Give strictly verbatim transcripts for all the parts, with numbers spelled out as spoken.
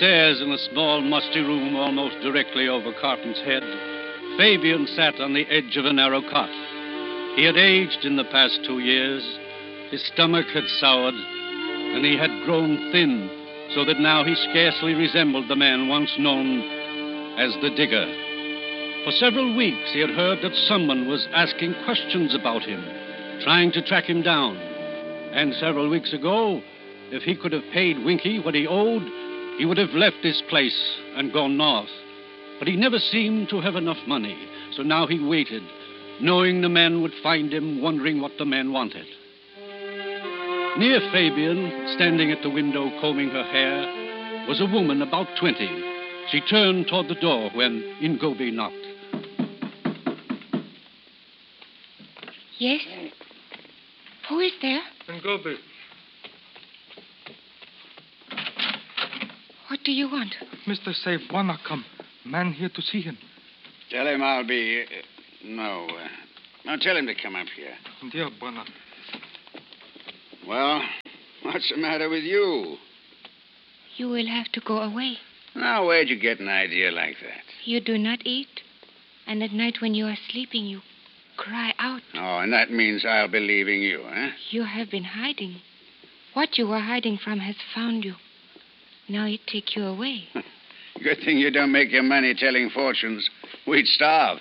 Upstairs in a small, musty room almost directly over Carton's head, Fabian sat on the edge of a narrow cot. He had aged in the past two years. His stomach had soured, and he had grown thin, so that now he scarcely resembled the man once known as the digger. For several weeks, he had heard that someone was asking questions about him, trying to track him down. And several weeks ago, if he could have paid Winky what he owed, he would have left this place and gone north. But he never seemed to have enough money, so now he waited, knowing the man would find him, wondering what the man wanted. Near Fabian, standing at the window combing her hair, was a woman about twenty. She turned toward the door when Ngobi knocked. Yes? Who is there? Ngobi. What do you want? Mister Safe wanna come. Man here to see him. Tell him I'll be... Uh, no. Uh, no, tell him to come up here. Dear Bwana. Well, what's the matter with you? You will have to go away. Now, where'd you get an idea like that? You do not eat. And at night when you are sleeping, you cry out. Oh, and that means I'll be leaving you, huh? You have been hiding. What you were hiding from has found you. Now it take you away. Good thing you don't make your money telling fortunes. We'd starve.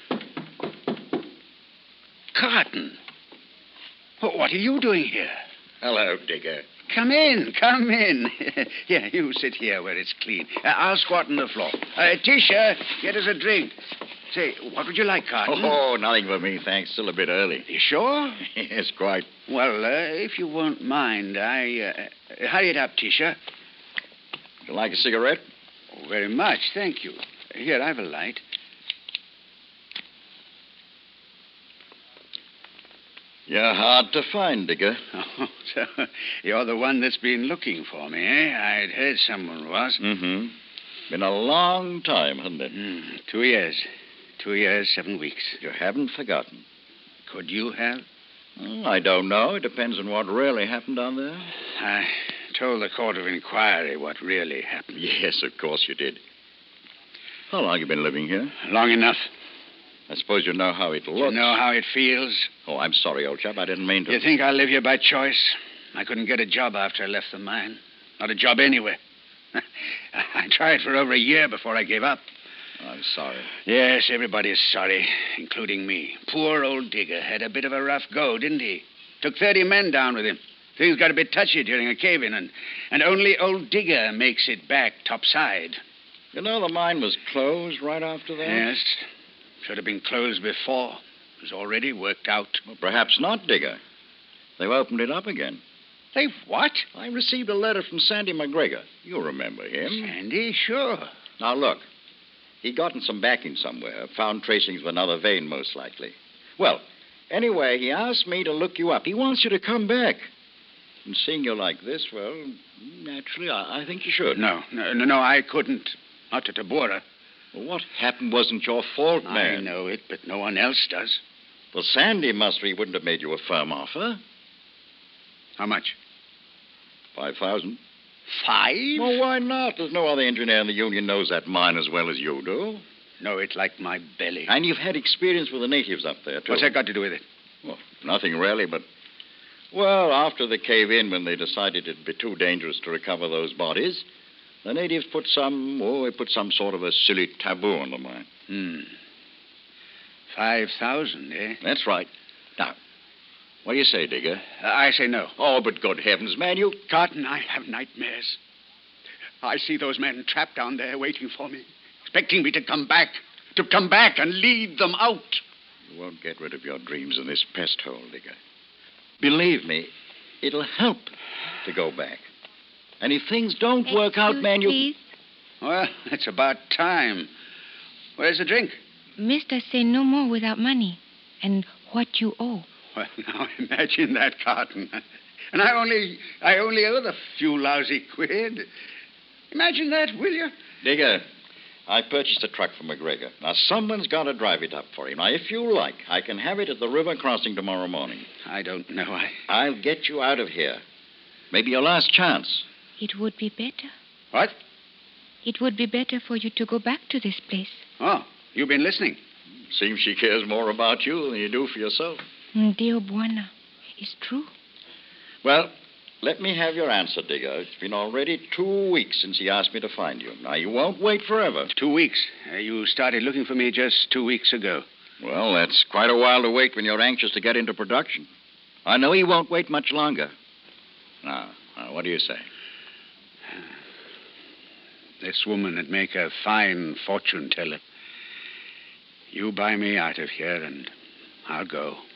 Carton. Oh, what are you doing here? Hello, Digger. Come in, come in. Here, you sit here where it's clean. Uh, I'll squat on the floor. Uh, Tisha, get us a drink. Say, what would you like, Carton? Oh, nothing for me, thanks. Still a bit early. You sure? Yes, quite. Well, uh, if you won't mind, I... Uh, hurry it up, Tisha. You like a cigarette? Oh, very much, thank you. Here, I've a light. You're hard to find, Digger. Oh, so you're the one that's been looking for me, eh? I'd heard someone was. Mm-hmm. Been a long time, hasn't it? Mm, two years. Two years, seven weeks. You haven't forgotten. Could you have? Mm, I don't know. It depends on what really happened down there. I told the court of inquiry what really happened. Yes, of course you did. How long have you been living here? Long enough. I suppose you know how it looks. You know how it feels? Oh, I'm sorry, old chap. I didn't mean to. You think I live here by choice? I couldn't get a job after I left the mine. Not a job anywhere. I tried for over a year before I gave up. I'm sorry. Yes, everybody's sorry, including me. Poor old Digger had a bit of a rough go, didn't he? Took thirty men down with him. Things got a bit touchy during a cave-in, and, and only old Digger makes it back topside. You know the mine was closed right after that? Yes. Should have been closed before. It was already worked out. Well, perhaps not, Digger. They've opened it up again. They've what? I received a letter from Sandy McGregor. You remember him. Sandy, sure. Now, look. He'd gotten some backing somewhere. Found tracings of another vein, most likely. Well, anyway, he asked me to look you up. He wants you to come back. And seeing you like this, well, naturally, I, I think you should. No, no, no, no, I couldn't. Not to Tabora. Well, what happened wasn't your fault, man. I know it, but no one else does. Well, Sandy must he wouldn't have made you a firm offer. How much? Five thousand. Five? Well, why not? There's no other engineer in the union knows that mine as well as you do. Know it like my belly. And you've had experience with the natives up there, too. What's that got to do with it? Well, nothing really, but... Well, after the cave-in, when they decided it'd be too dangerous to recover those bodies, the natives put some, oh, they put some sort of a silly taboo on the mine. Hmm. Five thousand, eh? That's right. Now, what do you say, Digger? Uh, I say no. Oh, but good heavens, man, you... Carton, I have nightmares. I see those men trapped down there waiting for me, expecting me to come back, to come back and lead them out. You won't get rid of your dreams in this pest hole, Digger. Believe me, it'll help to go back. And if things don't Excuse work out, man, you... Please. Well, it's about time. Where's the drink? Mister say no more without money. And what you owe. Well, now imagine that, Carton. And I only, I only owe the few lousy quid. Imagine that, will you? Digger, I purchased a truck from McGregor. Now, someone's got to drive it up for him. Now, if you like, I can have it at the river crossing tomorrow morning. I don't know. I... I'll get you out of here. Maybe your last chance. It would be better. What? It would be better for you to go back to this place. Oh, you've been listening. Seems she cares more about you than you do for yourself. Mm, Dear Buana, it's true. Well, let me have your answer, Digger. It's been already two weeks since he asked me to find you. Now, you won't wait forever. Two weeks. Uh, you started looking for me just two weeks ago. Well, that's quite a while to wait when you're anxious to get into production. I know he won't wait much longer. Now, now what do you say? This woman would make a fine fortune teller. You buy me out of here, and I'll go.